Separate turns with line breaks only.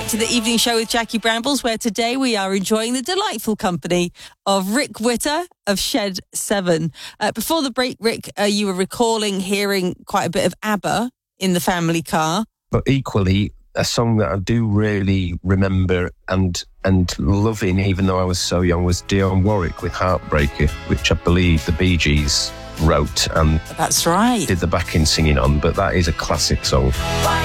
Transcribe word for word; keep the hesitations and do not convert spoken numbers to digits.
back to the evening show with Jackie Brambles, where today we are enjoying the delightful company of Rick Witter of Shed seven. Uh, before the break, Rick, uh, you were recalling hearing quite a bit of ABBA in the family car.
But equally, a song that I do really remember and and loving, even though I was so young, was Dionne Warwick with Heartbreaker, which I believe the Bee Gees wrote and
That's right.
did the backing singing on, but that is a classic song.